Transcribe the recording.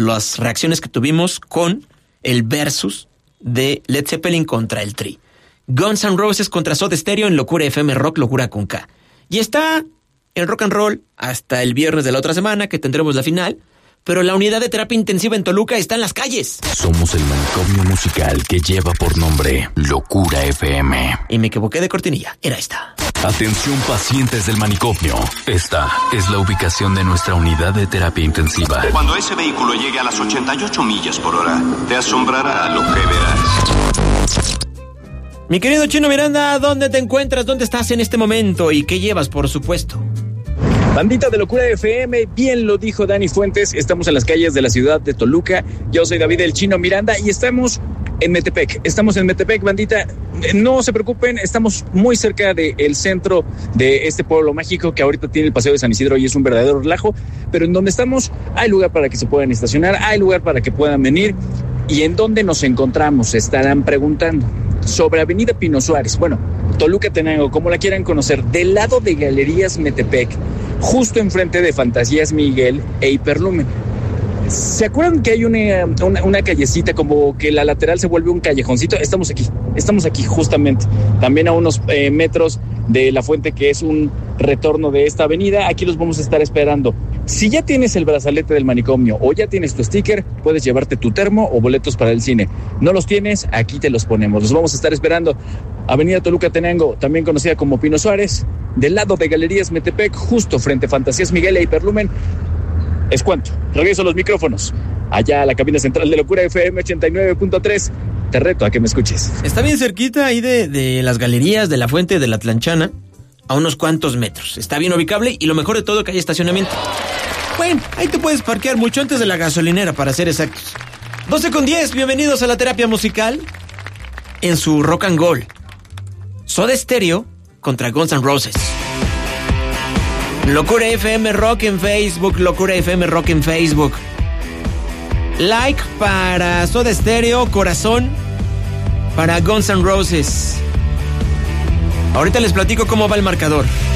las reacciones que tuvimos con el versus de Led Zeppelin contra el Tri. Guns N' Roses contra Soda Stereo en Locura FM Rock, Locura con K. Y está el rock and roll hasta el viernes de la otra semana, que tendremos la final. Pero la unidad de terapia intensiva en Toluca está en las calles. Somos el manicomio musical que lleva por nombre Locura FM. Y me equivoqué de cortinilla, era esta. Atención pacientes del manicomio. Esta es la ubicación de nuestra unidad de terapia intensiva. Cuando ese vehículo llegue a las 88 millas por hora, te asombrará lo que verás. Mi querido Chino Miranda, ¿dónde te encuentras? ¿Dónde estás en este momento? ¿Y qué llevas, por supuesto? Bandita de Locura FM, bien lo dijo Dani Fuentes, estamos en las calles de la ciudad de Toluca. Yo soy David el Chino Miranda y estamos en Metepec. Bandita. No se preocupen, estamos muy cerca del centro de este pueblo mágico que ahorita tiene el Paseo de San Isidro y es un verdadero relajo. Pero en donde estamos hay lugar para que se puedan estacionar, hay lugar para que puedan venir. ¿Y en dónde nos encontramos? Se estarán preguntando. Sobre Avenida Pino Suárez, bueno, Toluca Tenango, como la quieran conocer, del lado de Galerías Metepec, justo enfrente de Fantasías Miguel e Hiperlumen. ¿Se acuerdan que hay una callecita como que la lateral se vuelve un callejoncito? Estamos aquí justamente, también a unos metros de la fuente que es un retorno de esta avenida. Aquí los vamos a estar esperando. Si ya tienes el brazalete del manicomio o ya tienes tu sticker, puedes llevarte tu termo o boletos para el cine. No los tienes, aquí te los ponemos. Los vamos a estar esperando. Avenida Toluca Tenango, también conocida como Pino Suárez, del lado de Galerías Metepec, justo frente a Fantasías Miguel e Hiperlumen. Es cuanto. Regreso los micrófonos allá a la cabina central de Locura FM 89.3. Te reto a que me escuches. Está bien cerquita ahí de las galerías de la Fuente de la Tlanchana, a unos cuantos metros. Está bien ubicable y lo mejor de todo que hay estacionamiento. Bueno, ahí te puedes parquear mucho antes de la gasolinera, para ser exactos. 12:10, bienvenidos a la terapia musical en su Rock and Roll. Soda Stereo contra Guns N' Roses. Locura FM Rock en Facebook, Locura FM Rock en Facebook. Like para Soda Stereo, corazón para Guns N' Roses. Ahorita les platico cómo va el marcador.